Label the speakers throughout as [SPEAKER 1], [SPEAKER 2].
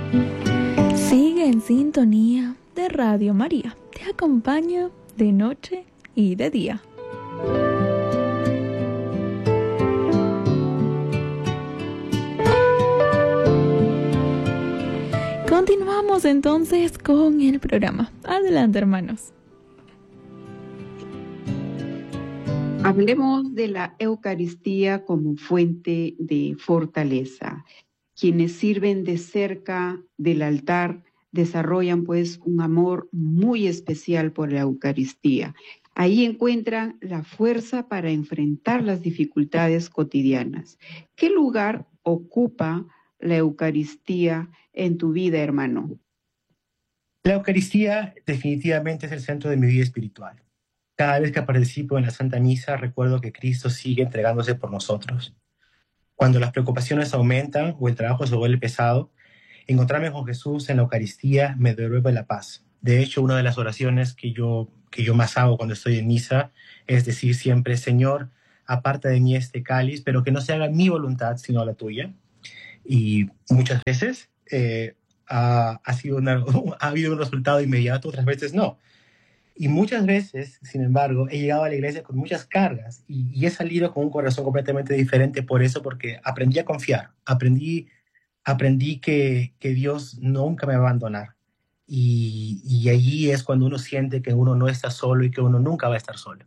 [SPEAKER 1] Sigue en sintonía de Radio María. Te acompaña de noche y de día. Continuamos entonces con el programa. Adelante, hermanos.
[SPEAKER 2] Hablemos de la Eucaristía como fuente de fortaleza. Quienes sirven de cerca del altar desarrollan pues un amor muy especial por la Eucaristía. Ahí encuentran la fuerza para enfrentar las dificultades cotidianas. ¿Qué lugar ocupa la Eucaristía en tu vida, hermano?
[SPEAKER 3] La Eucaristía definitivamente es el centro de mi vida espiritual. Cada vez que participo en la Santa Misa, recuerdo que Cristo sigue entregándose por nosotros. Cuando las preocupaciones aumentan o el trabajo se vuelve pesado, encontrarme con Jesús en la Eucaristía me devuelve la paz. De hecho, una de las oraciones que yo más hago cuando estoy en misa es decir siempre: Señor, aparta de mí este cáliz, pero que no se haga mi voluntad, sino la tuya. Y muchas veces ha habido un resultado inmediato, otras veces no. Y muchas veces, sin embargo, he llegado a la iglesia con muchas cargas y he salido con un corazón completamente diferente por eso, porque aprendí a confiar, aprendí que Dios nunca me va a abandonar. Y allí es cuando uno siente que uno no está solo y que uno nunca va a estar solo.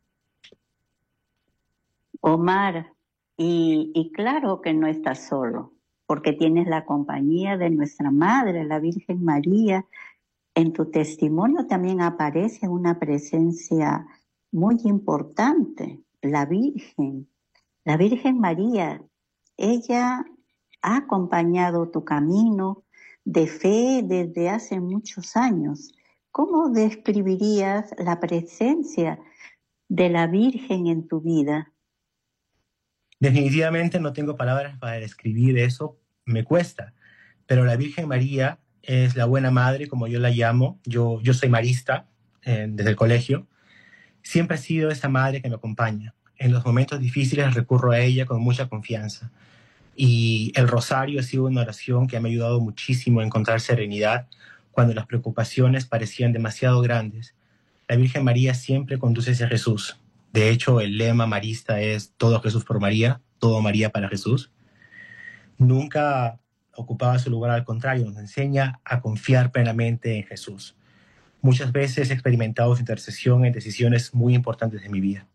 [SPEAKER 4] Omar, y claro que no estás solo, porque tienes la compañía de nuestra Madre, la Virgen María. En tu testimonio también aparece una presencia muy importante, la Virgen María. Ella ha acompañado tu camino de fe desde hace muchos años. ¿Cómo describirías la presencia de la Virgen en tu vida?
[SPEAKER 3] Definitivamente no tengo palabras para describir eso, me cuesta, pero la Virgen María es la buena madre, como yo la llamo. Yo soy marista desde el colegio. Siempre ha sido esa madre que me acompaña. En los momentos difíciles recurro a ella con mucha confianza. Y el rosario ha sido una oración que me ha ayudado muchísimo a encontrar serenidad cuando las preocupaciones parecían demasiado grandes. La Virgen María siempre conduce hacia Jesús. De hecho, el lema marista es todo Jesús por María, todo María para Jesús. Nunca ocupaba su lugar, al contrario, nos enseña a confiar plenamente en Jesús. Muchas veces he experimentado su intercesión en decisiones muy importantes de mi vida.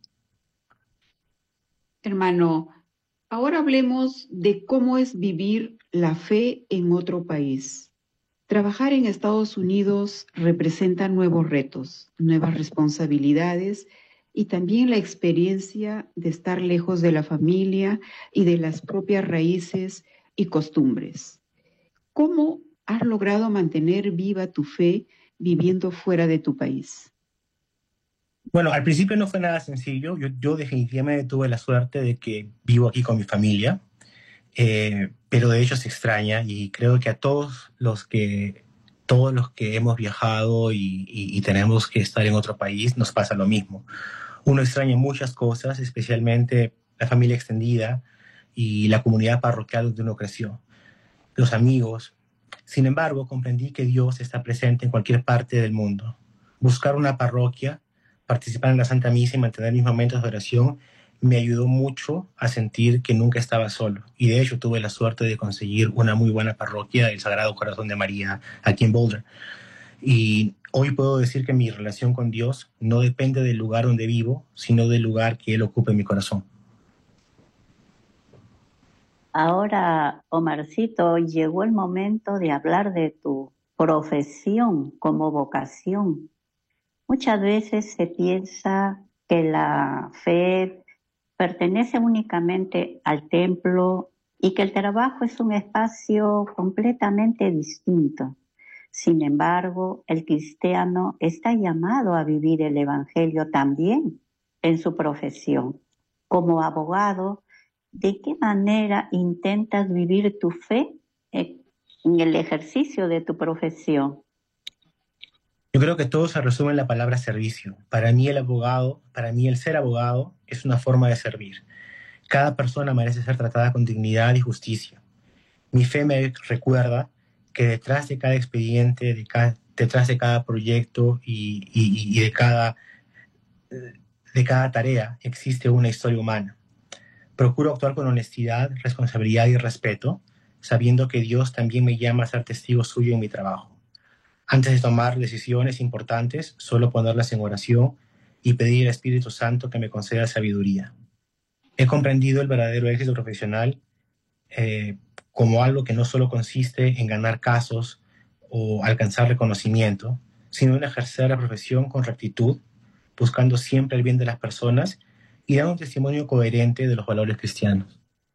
[SPEAKER 2] Hermano, ahora hablemos de cómo es vivir la fe en otro país. Trabajar en Estados Unidos representa nuevos retos, nuevas responsabilidades y también la experiencia de estar lejos de la familia y de las propias raíces y costumbres. ¿Cómo has logrado mantener viva tu fe viviendo fuera de tu país?
[SPEAKER 3] Bueno, al principio no fue nada sencillo. Yo definitivamente tuve la suerte de que vivo aquí con mi familia, pero de hecho se extraña, y creo que a todos los que hemos viajado y tenemos que estar en otro país nos pasa lo mismo. Uno extraña muchas cosas, especialmente la familia extendida y la comunidad parroquial donde uno creció, los amigos. Sin embargo, comprendí que Dios está presente en cualquier parte del mundo. Buscar una parroquia, participar en la Santa Misa y mantener mis momentos de oración me ayudó mucho a sentir que nunca estaba solo. Y de hecho tuve la suerte de conseguir una muy buena parroquia, el Sagrado Corazón de María, aquí en Boulder. Y hoy puedo decir que mi relación con Dios no depende del lugar donde vivo, sino del lugar que Él ocupa en mi corazón.
[SPEAKER 4] Ahora, Omarcito, llegó el momento de hablar de tu profesión como vocación. Muchas veces se piensa que la fe pertenece únicamente al templo y que el trabajo es un espacio completamente distinto. Sin embargo, el cristiano está llamado a vivir el Evangelio también en su profesión. Como abogado, ¿de qué manera intentas vivir tu fe en el ejercicio de tu profesión?
[SPEAKER 3] Yo creo que todo se resume en la palabra servicio. Para mí el ser abogado es una forma de servir. Cada persona merece ser tratada con dignidad y justicia. Mi fe me recuerda que detrás de cada expediente, detrás de cada proyecto y de cada tarea existe una historia humana. Procuro actuar con honestidad, responsabilidad y respeto, sabiendo que Dios también me llama a ser testigo suyo en mi trabajo. Antes de tomar decisiones importantes, suelo ponerlas en oración y pedir al Espíritu Santo que me conceda sabiduría. He comprendido el verdadero éxito profesional como algo que no solo consiste en ganar casos o alcanzar reconocimiento, sino en ejercer la profesión con rectitud, buscando siempre el bien de las personas y dando un testimonio coherente de los valores cristianos.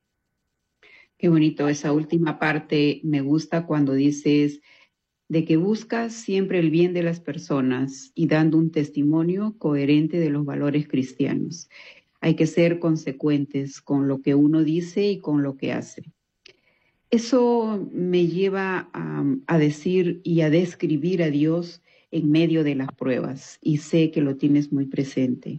[SPEAKER 2] Qué bonito esa última parte. Me gusta cuando dices de que buscas siempre el bien de las personas y dando un testimonio coherente de los valores cristianos. Hay que ser consecuentes con lo que uno dice y con lo que hace. Eso me lleva a decir y a describir a Dios en medio de las pruebas, y sé que lo tienes muy presente.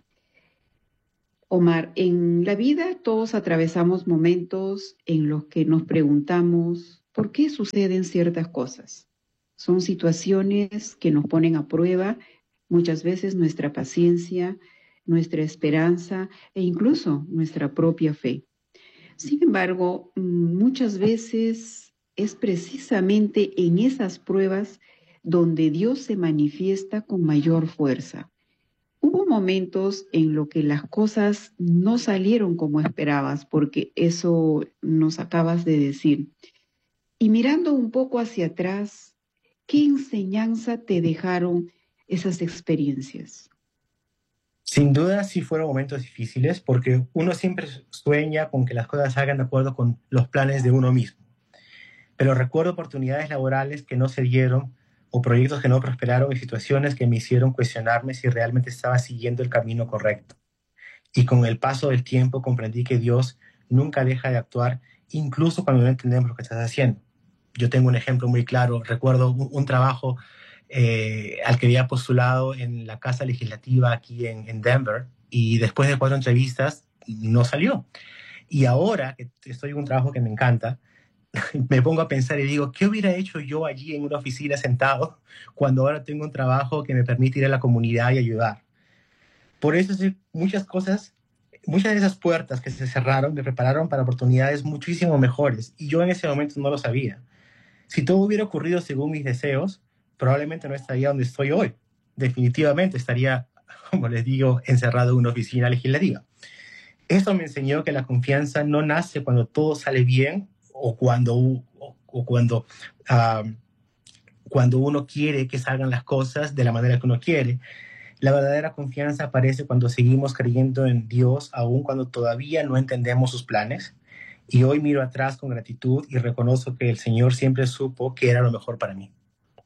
[SPEAKER 2] Omar, en la vida todos atravesamos momentos en los que nos preguntamos por qué suceden ciertas cosas. Son situaciones que nos ponen a prueba muchas veces nuestra paciencia, nuestra esperanza e incluso nuestra propia fe. Sin embargo, muchas veces es precisamente en esas pruebas donde Dios se manifiesta con mayor fuerza. Hubo momentos en los que las cosas no salieron como esperabas, porque eso nos acabas de decir. Y mirando un poco hacia atrás, ¿qué enseñanza te dejaron esas experiencias?
[SPEAKER 3] Sin duda sí fueron momentos difíciles porque uno siempre sueña con que las cosas salgan de acuerdo con los planes de uno mismo. Pero recuerdo oportunidades laborales que no se dieron o proyectos que no prosperaron y situaciones que me hicieron cuestionarme si realmente estaba siguiendo el camino correcto. Y con el paso del tiempo comprendí que Dios nunca deja de actuar, incluso cuando no entendemos lo que estás haciendo. Yo tengo un ejemplo muy claro. Recuerdo un trabajo al que había postulado en la Casa Legislativa aquí en Denver, y después de 4 entrevistas no salió. Y ahora que estoy en un trabajo que me encanta, me pongo a pensar y digo, ¿qué hubiera hecho yo allí en una oficina sentado cuando ahora tengo un trabajo que me permite ir a la comunidad y ayudar? Por eso muchas de esas puertas que se cerraron me prepararon para oportunidades muchísimo mejores, y yo en ese momento no lo sabía. Si todo hubiera ocurrido según mis deseos, probablemente no estaría donde estoy hoy. Definitivamente estaría, como les digo, encerrado en una oficina legislativa. Eso me enseñó que la confianza no nace cuando todo sale bien o cuando uno quiere que salgan las cosas de la manera que uno quiere. La verdadera confianza aparece cuando seguimos creyendo en Dios, aun cuando todavía no entendemos sus planes. Y hoy miro atrás con gratitud y reconozco que el Señor siempre supo que era lo mejor para mí.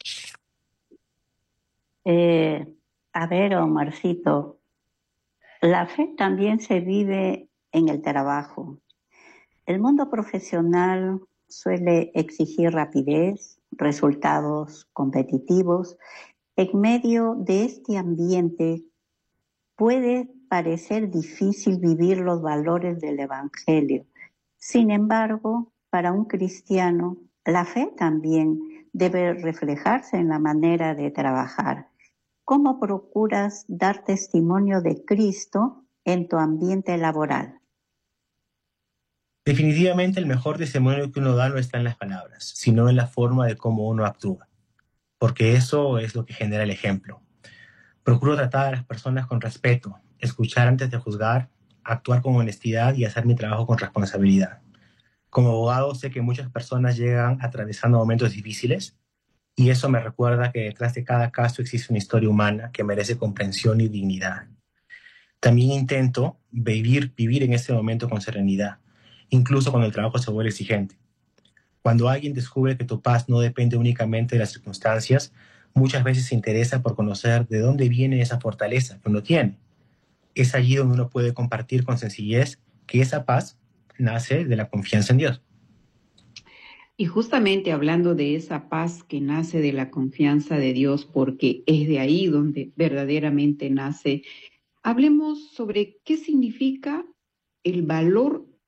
[SPEAKER 4] A ver, Omarcito, la fe también se vive en el trabajo. El mundo profesional suele exigir rapidez, resultados competitivos. En medio de este ambiente puede parecer difícil vivir los valores del Evangelio. Sin embargo, para un cristiano, la fe también debe reflejarse en la manera de trabajar. ¿Cómo procuras dar testimonio de Cristo en tu ambiente laboral?
[SPEAKER 3] Definitivamente el mejor testimonio que uno da no está en las palabras, sino en la forma de cómo uno actúa, porque eso es lo que genera el ejemplo. Procuro tratar a las personas con respeto, escuchar antes de juzgar, actuar con honestidad y hacer mi trabajo con responsabilidad. Como abogado sé que muchas personas llegan atravesando momentos difíciles, y eso me recuerda que detrás de cada caso existe una historia humana que merece comprensión y dignidad. También intento vivir en ese momento con serenidad, incluso cuando el trabajo se vuelve exigente. Cuando alguien descubre que tu paz no depende únicamente de las circunstancias, muchas veces se interesa por conocer de dónde viene esa fortaleza que uno tiene. Es allí donde uno puede compartir con sencillez que esa paz nace de la confianza en Dios.
[SPEAKER 2] Y justamente hablando de esa paz que nace de la confianza de Dios, porque es de ahí donde verdaderamente nace, hablemos sobre qué significa el valor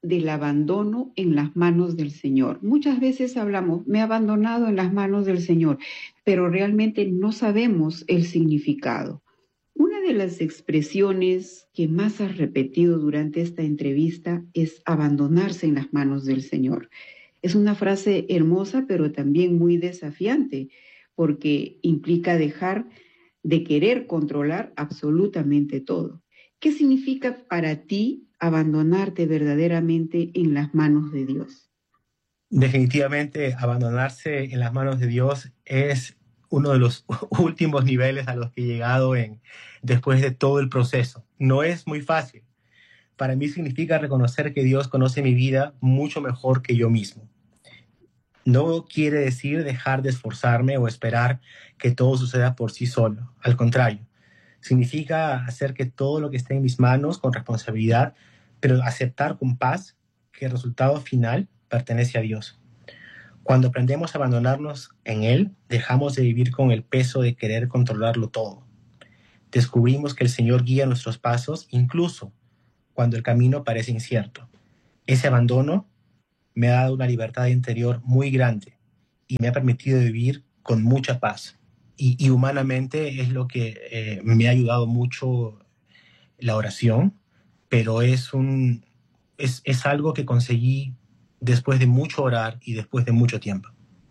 [SPEAKER 2] del abandono en las manos del Señor. Muchas veces hablamos, me he abandonado en las manos del Señor, pero realmente no sabemos el significado. Una de las expresiones que más has repetido durante esta entrevista es abandonarse en las manos del Señor. Es una frase hermosa, pero también muy desafiante, porque implica dejar de querer controlar absolutamente todo. ¿Qué significa para ti abandonarte verdaderamente en las manos de Dios?
[SPEAKER 3] Definitivamente, abandonarse en las manos de Dios es uno de los últimos niveles a los que he llegado después de todo el proceso. No es muy fácil. Para mí significa reconocer que Dios conoce mi vida mucho mejor que yo mismo. No quiere decir dejar de esforzarme o esperar que todo suceda por sí solo. Al contrario, significa hacer que todo lo que esté en mis manos con responsabilidad, pero aceptar con paz que el resultado final pertenece a Dios. Cuando aprendemos a abandonarnos en Él, dejamos de vivir con el peso de querer controlarlo todo. Descubrimos que el Señor guía nuestros pasos, incluso cuando el camino parece incierto. Ese abandono me ha dado una libertad interior muy grande y me ha permitido vivir con mucha paz. Y humanamente es lo que me ha ayudado mucho la oración, pero es algo que conseguí después de mucho orar y después de mucho tiempo.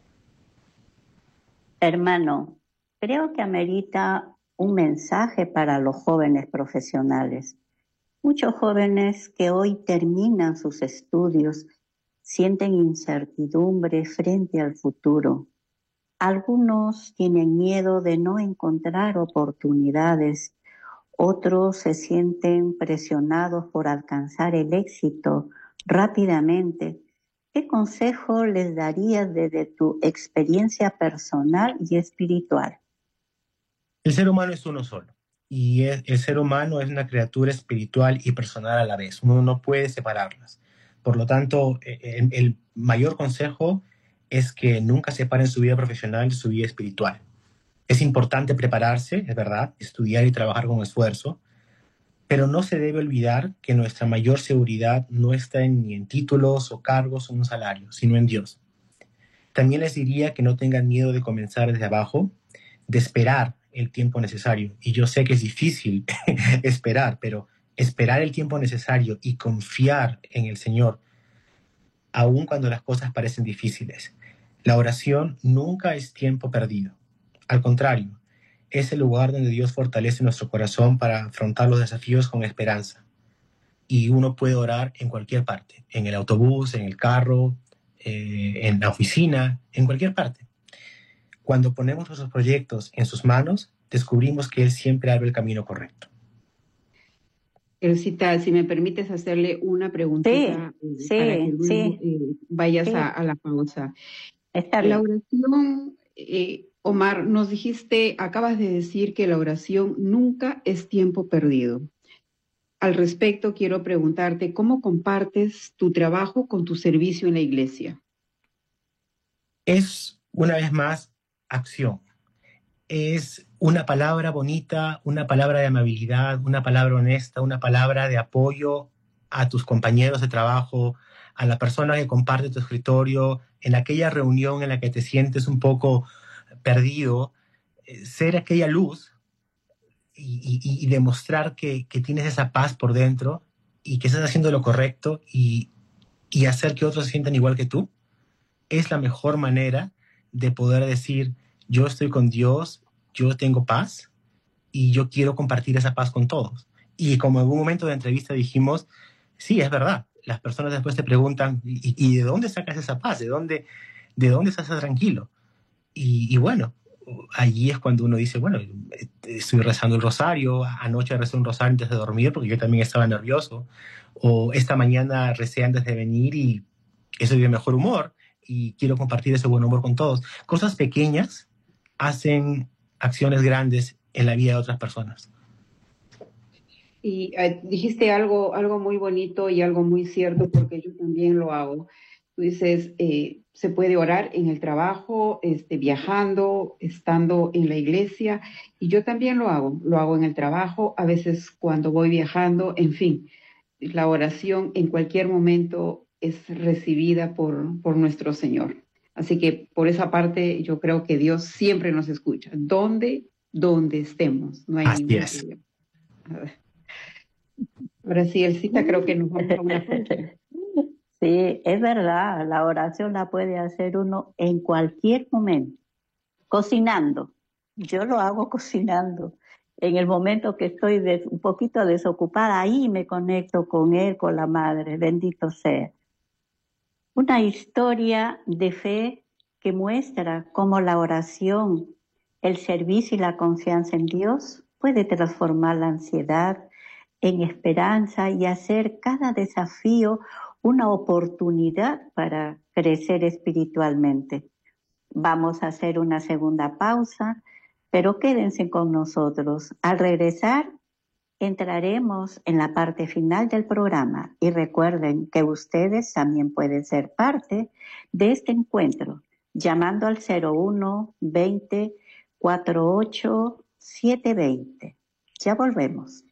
[SPEAKER 4] Hermano, creo que amerita un mensaje para los jóvenes profesionales. Muchos jóvenes que hoy terminan sus estudios sienten incertidumbre frente al futuro. Algunos tienen miedo de no encontrar oportunidades. Otros se sienten presionados por alcanzar el éxito rápidamente. ¿Qué consejo les darías desde tu experiencia personal y espiritual?
[SPEAKER 3] El ser humano es uno solo. Y el ser humano es una criatura espiritual y personal a la vez. Uno no puede separarlas. Por lo tanto, el mayor consejo es que nunca separen su vida profesional de su vida espiritual. Es importante prepararse, es verdad, estudiar y trabajar con esfuerzo, pero no se debe olvidar que nuestra mayor seguridad no está ni en títulos o cargos o en un salario, sino en Dios. También les diría que no tengan miedo de comenzar desde abajo, de esperar el tiempo necesario. Y yo sé que es difícil esperar, pero esperar el tiempo necesario y confiar en el Señor, aun cuando las cosas parecen difíciles. La oración nunca es tiempo perdido. Al contrario, es el lugar donde Dios fortalece nuestro corazón para afrontar los desafíos con esperanza. Y uno puede orar en cualquier parte, en el autobús, en el carro, en la oficina, en cualquier parte. Cuando ponemos nuestros proyectos en sus manos, descubrimos que Él siempre abre el camino correcto.
[SPEAKER 2] Elcita, si me permites hacerle una preguntita para que luego vayas a la pausa.
[SPEAKER 4] Está bien.
[SPEAKER 2] La oración, Omar, nos dijiste, acabas de decir que la oración nunca es tiempo perdido. Al respecto, quiero preguntarte, ¿cómo compartes tu trabajo con tu servicio en la iglesia?
[SPEAKER 3] Es, una vez más, acción. Es una palabra bonita, una palabra de amabilidad, una palabra honesta, una palabra de apoyo a tus compañeros de trabajo, a la persona que comparte tu escritorio, en aquella reunión en la que te sientes un poco perdido, ser aquella luz y demostrar que tienes esa paz por dentro y que estás haciendo lo correcto y hacer que otros se sientan igual que tú, es la mejor manera de poder decir, yo estoy con Dios, yo tengo paz y yo quiero compartir esa paz con todos. Y como en algún momento de entrevista dijimos, sí, es verdad, las personas después te preguntan, ¿y de dónde sacas esa paz? ¿De dónde estás tranquilo? Y bueno, allí es cuando uno dice, bueno, estoy rezando el rosario, anoche recé un rosario antes de dormir porque yo también estaba nervioso, o esta mañana recé antes de venir y estoy de mejor humor y quiero compartir ese buen humor con todos. Cosas pequeñas hacen acciones grandes en la vida de otras personas.
[SPEAKER 2] Y dijiste algo muy bonito y algo muy cierto, porque yo también lo hago. Tú dices, se puede orar en el trabajo, viajando, estando en la iglesia, y yo también lo hago en el trabajo, a veces cuando voy viajando, en fin. la oración en cualquier momento es recibida por nuestro Señor. Así que por esa parte yo creo que Dios siempre nos escucha, donde estemos, no hay
[SPEAKER 3] Así
[SPEAKER 2] ningún
[SPEAKER 3] es.
[SPEAKER 2] problema. Ahora sí, Elcita, creo que nos vamos a una pausa.
[SPEAKER 4] Sí, es verdad, la oración la puede hacer uno en cualquier momento, cocinando. Yo lo hago cocinando. En el momento que estoy un poquito desocupada, ahí me conecto con Él, con la Madre, bendito sea. Una historia de fe que muestra cómo la oración, el servicio y la confianza en Dios puede transformar la ansiedad en esperanza y hacer cada desafío una oportunidad para crecer espiritualmente. Vamos a hacer una segunda pausa, pero quédense con nosotros. Al regresar, entraremos en la parte final del programa y recuerden que ustedes también pueden ser parte de este encuentro llamando al 01 20 48 720. Ya volvemos.